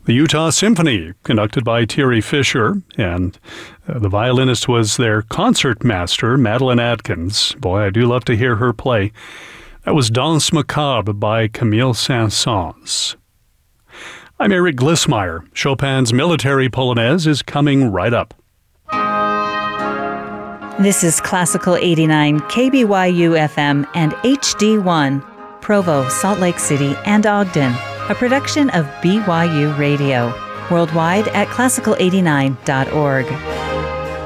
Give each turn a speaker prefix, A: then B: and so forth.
A: The Utah Symphony, conducted by Thierry Fisher, and the violinist was their concertmaster, Madeline Atkins. Boy, I do love to hear her play. That was Danse Macabre by Camille Saint-Saëns. I'm Eric Glissmeyer. Chopin's Military Polonaise is coming right up.
B: This is Classical 89, KBYU FM and HD1, Provo, Salt Lake City, and Ogden, a production of BYU Radio. Worldwide at classical89.org.